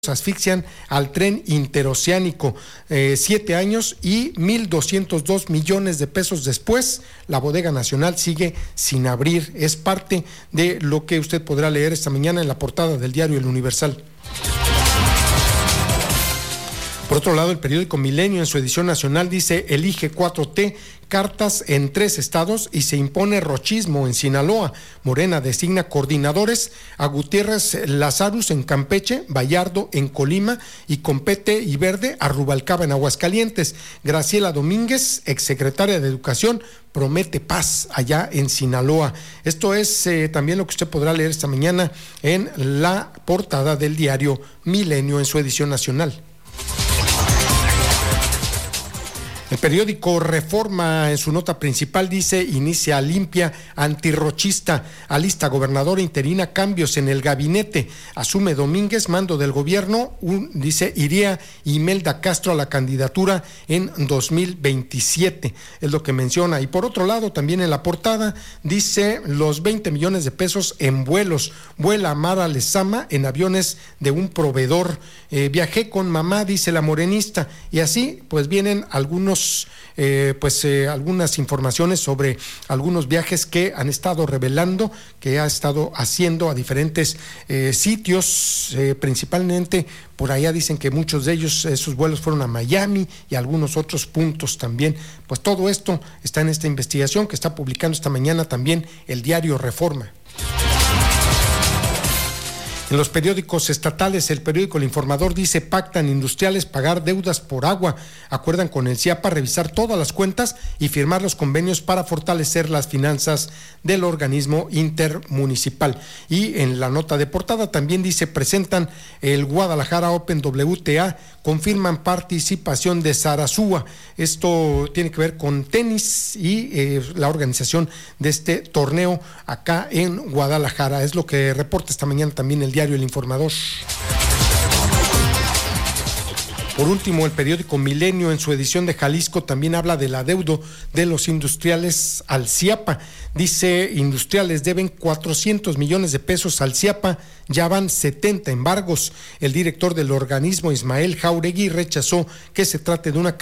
asfixian al tren interoceánico, 7 años y 1.202 millones de pesos después, la bodega nacional sigue sin abrir. Es parte de lo que usted podrá leer esta mañana en la portada del diario El Universal. Por otro lado, el periódico Milenio en su edición nacional dice: elige 4T, cartas en 3 estados y se impone rochismo en Sinaloa. Morena designa coordinadores a Gutiérrez Lazarus en Campeche, Vallardo en Colima y Compete y Verde a Rubalcaba en Aguascalientes. Graciela Domínguez, exsecretaria de Educación, promete paz allá en Sinaloa. Esto es también lo que usted podrá leer esta mañana en la portada del diario Milenio en su edición nacional. El periódico Reforma en su nota principal dice: inicia limpia antirrochista, alista gobernadora interina cambios en el gabinete, asume Domínguez mando del gobierno, dice iría Imelda Castro a la candidatura en 2027, es lo que menciona. Y por otro lado, también en la portada dice: los 20 millones de pesos en vuelos, vuela Mara Lezama en aviones de un proveedor, viajé con mamá, dice la morenista, y así pues vienen algunas informaciones sobre algunos viajes que han estado revelando, que ha estado haciendo a diferentes sitios, principalmente por allá dicen que muchos de ellos, esos vuelos fueron a Miami y algunos otros puntos también. Pues todo esto está en esta investigación que está publicando esta mañana también el diario Reforma. En los periódicos estatales, el periódico El Informador dice: pactan industriales pagar deudas por agua, acuerdan con el CIAPA revisar todas las cuentas y firmar los convenios para fortalecer las finanzas del organismo intermunicipal. Y en la nota de portada también dice: presentan el Guadalajara Open WTA, confirman participación de Sarasúa. Esto tiene que ver con tenis y la organización de este torneo acá en Guadalajara. Es lo que reporta esta mañana también el diario El Informador. Por último, el periódico Milenio en su edición de Jalisco también habla del adeudo de los industriales al CIAPA. Dice: industriales deben 400 millones de pesos al CIAPA, ya van 70 embargos. El director del organismo, Ismael Jauregui, rechazó que se trate de una